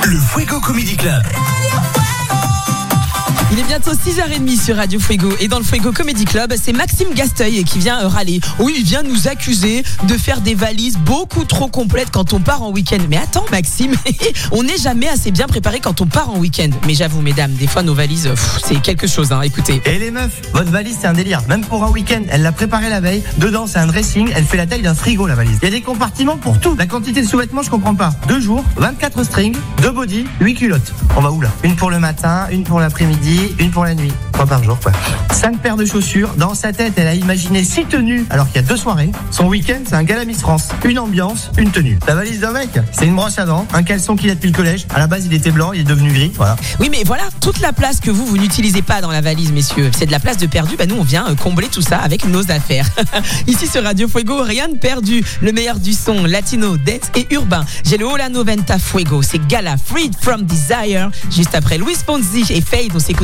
Le Fuego Comedy Club. Il est bientôt 6h30 sur Radio Fuego et dans le Fuego Comedy Club, c'est Maxime Gasteuil qui vient râler. Oui, il vient nous accuser de faire des valises beaucoup trop complètes quand on part en week-end. Mais attends Maxime, on n'est jamais assez bien préparé quand on part en week-end. Mais j'avoue mesdames, des fois nos valises, c'est quelque chose, hein, écoutez. Et les meufs, votre valise c'est un délire. Même pour un week-end, elle l'a préparée la veille. Dedans c'est un dressing, elle fait la taille d'un frigo la valise. Il y a des compartiments pour tout. La quantité de sous-vêtements je comprends pas. 2 jours, 24 strings, 2 body, 8 culottes. On va où là? Une pour le matin, une pour l'après-midi, une pour la nuit. 3 par jour quoi. 5 paires de chaussures. Dans sa tête, elle a imaginé 6 tenues alors qu'il y a 2 soirées. Son week-end, c'est un gala Miss France. Une ambiance, une tenue. La valise d'un mec, c'est une brosse à dents, un caleçon qu'il a depuis le collège. À la base, il était blanc, il est devenu gris. Voilà. Oui, mais voilà, toute la place que vous n'utilisez pas dans la valise, messieurs. C'est de la place de perdu. Nous, on vient combler tout ça avec nos affaires. Ici sur Radio Fuego, rien de perdu. Le meilleur du son, latino, dance et urbain. J'ai le Hola Noventa Fuego. C'est Gala, Freed from Desire. Juste après Louis Fonsi et Fade, on s'écoute